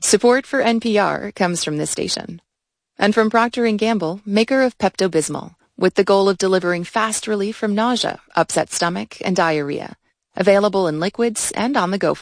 Support for NPR comes from this station. And from Procter & Gamble, maker of Pepto-Bismol, with the goal of delivering fast relief from nausea, upset stomach, and diarrhea. Available in liquids and on the go